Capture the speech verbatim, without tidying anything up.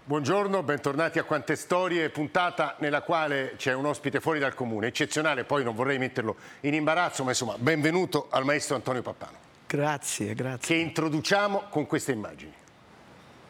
Buongiorno, bentornati a Quante Storie, puntata nella quale c'è un ospite fuori dal comune, eccezionale, poi non vorrei metterlo in imbarazzo, ma insomma, benvenuto al maestro Antonio Pappano. Grazie, grazie. Che introduciamo con queste immagini.